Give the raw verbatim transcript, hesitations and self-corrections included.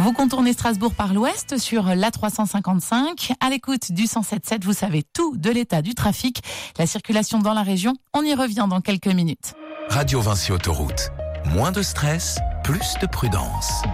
Vous contournez Strasbourg par l'ouest sur l'A trois cent cinquante-cinq. À l'écoute du cent sept virgule sept, vous savez tout de l'état du trafic, la circulation dans la région. On y revient dans quelques minutes. Radio Vinci Autoroute. Moins de stress, plus de prudence.